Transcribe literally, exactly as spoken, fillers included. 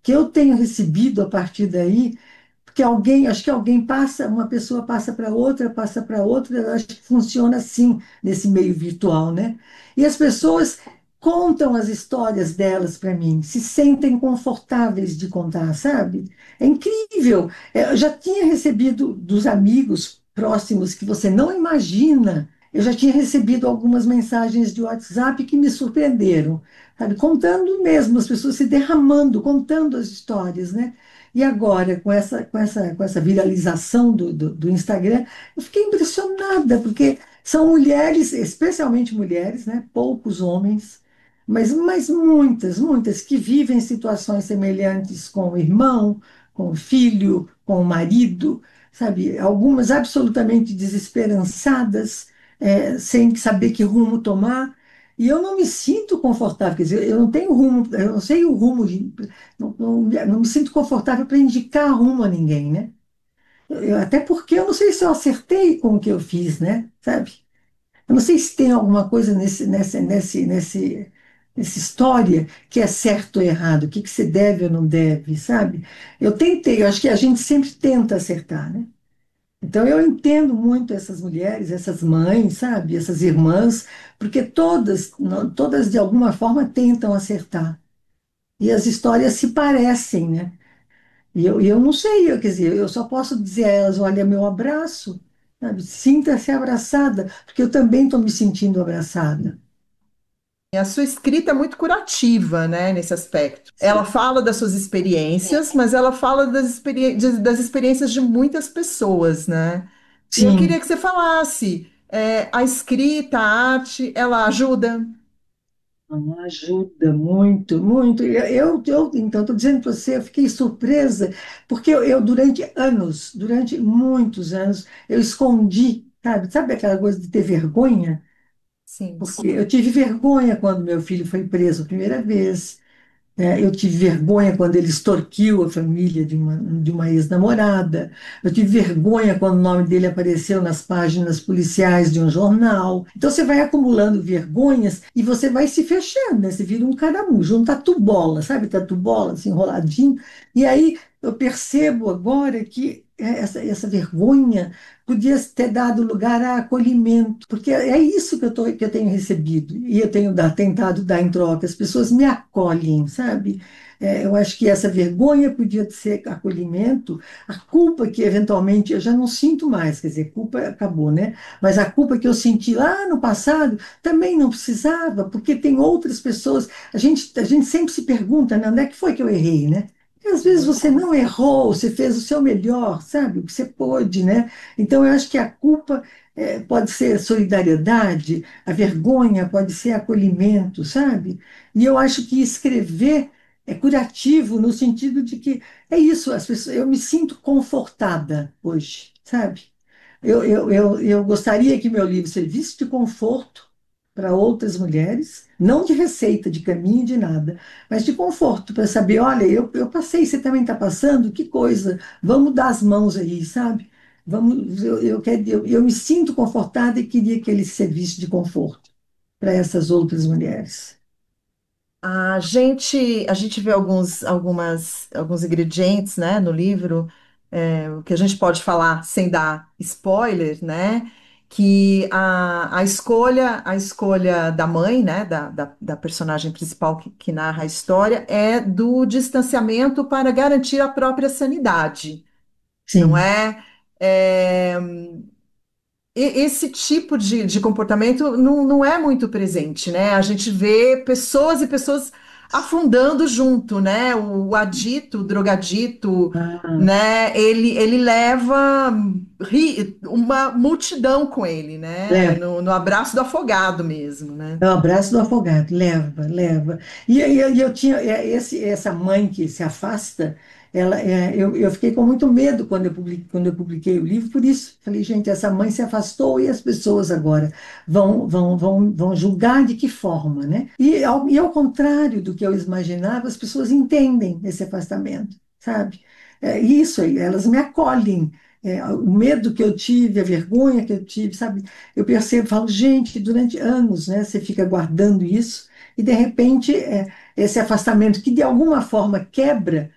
que eu tenho recebido a partir daí, porque alguém, acho que alguém passa, uma pessoa passa para outra, passa para outra, eu acho que funciona assim nesse meio virtual, né? E as pessoas contam as histórias delas para mim, se sentem confortáveis de contar, sabe? É incrível. É, Eu já tinha recebido dos amigos próximos que você não imagina. Eu já tinha recebido algumas mensagens de WhatsApp que me surpreenderam, sabe? Contando mesmo, as pessoas se derramando, contando as histórias, né? E agora, com essa, com essa, com essa viralização do, do, do Instagram, eu fiquei impressionada, porque são mulheres, especialmente mulheres, né? Poucos homens, mas, mas muitas, muitas que vivem situações semelhantes com o irmão, com o filho, com o marido, sabe? Algumas absolutamente desesperançadas, é, sem saber que rumo tomar. E eu não me sinto confortável, quer dizer, eu não tenho rumo, eu não sei o rumo, de, não, não, não me sinto confortável para indicar rumo a ninguém, né? Eu- até porque eu não sei se eu acertei com o que eu fiz, né? Sabe? Eu não sei se tem alguma coisa nesse, nesse, nesse, nesse, nessa história que é certo ou errado, o que que se deve ou não deve, sabe? Eu tentei, eu acho que a gente sempre tenta acertar, né? Então eu entendo muito essas mulheres, essas mães, sabe? Essas irmãs, porque todas, não- todas de alguma forma tentam acertar. E as histórias se parecem, né? E eu, e eu não sei, eu, quer dizer, eu só posso dizer a elas, olha, meu abraço, sabe? Sinta-se abraçada, porque eu também estou me sentindo abraçada. E a sua escrita é muito curativa, né, nesse aspecto. Ela fala das suas experiências, mas ela fala das, experi- de- das experiências de muitas pessoas, né? E eu queria Sim, que você falasse, é, a escrita, a arte, ela ajuda? ah, ajuda muito, muito. Eu, eu, eu, então, estou dizendo para você, eu fiquei surpresa, porque eu, eu, durante anos, durante muitos anos, eu escondi, sabe? Sabe aquela coisa de ter vergonha? Sim. Porque eu tive vergonha quando meu filho foi preso a primeira vez. É, eu tive vergonha quando ele extorquiu a família de uma, de uma ex-namorada. Eu tive vergonha quando o nome dele apareceu nas páginas policiais de um jornal. Então você vai acumulando vergonhas e você vai se fechando, né? Você vira um caramujo, um tatu-bola, sabe? Tatu-bola, assim, enroladinho. E aí eu percebo agora que é, essa, essa vergonha podia ter dado lugar a acolhimento, porque é isso que eu, tô, que eu tenho recebido e eu tenho dar, tentado dar em troca. As pessoas me acolhem, sabe? É, eu acho que essa vergonha podia ser acolhimento, a culpa que eventualmente eu já não sinto mais, quer dizer, culpa acabou, né? Mas a culpa que eu senti lá no passado também não precisava, porque tem outras pessoas. A gente, a gente sempre se pergunta, né, onde é que foi que eu errei, né? E às vezes você não errou, você fez o seu melhor, sabe? O que você pôde, né? Então, eu acho que a culpa eh, pode ser solidariedade, a vergonha pode ser acolhimento, sabe? E eu acho que escrever é curativo no sentido de que é isso, as pessoas, eu me sinto confortada hoje, sabe? Eu, eu, eu, eu gostaria que meu livro servisse de conforto para outras mulheres, não de receita, de caminho, de nada, mas de conforto, para saber, olha, eu, eu passei, você também está passando, que coisa, vamos dar as mãos aí, sabe? Vamos, eu, eu, quero- eu, eu me sinto confortada e queria que ele servisse de conforto para essas outras mulheres. A gente, a gente vê alguns, algumas, alguns ingredientes, né, no livro, é, o que a gente pode falar sem dar spoiler, né, que a, a escolha, a escolha da mãe, né, da, da, da personagem principal que, que narra a história, é do distanciamento para garantir a própria sanidade, não Sim. é? É, e- esse tipo de, de comportamento não, não é muito presente, né? A gente vê pessoas e pessoas afundando junto, né? O, adito, o drogadito, Ah, né? Ele, ele leva ri- uma multidão com ele, né? leva. No, no abraço do afogado mesmo, né? É o abraço do afogado, leva, leva. E aí eu, eu tinha é, esse, essa mãe que se afasta, ela, é, eu, eu fiquei com muito medo quando eu publiquei, quando eu publiquei o livro, por isso falei, gente, essa mãe se afastou e as pessoas agora vão, vão, vão, vão julgar de que forma, né? E ao, e ao contrário do que eu imaginava, as pessoas entendem esse afastamento, sabe? É isso aí, elas me acolhem. É, o medo que eu tive, a vergonha que eu tive, sabe? Eu percebo, falo, gente, durante anos, né, você fica guardando isso e de repente é, esse afastamento que de alguma forma quebra,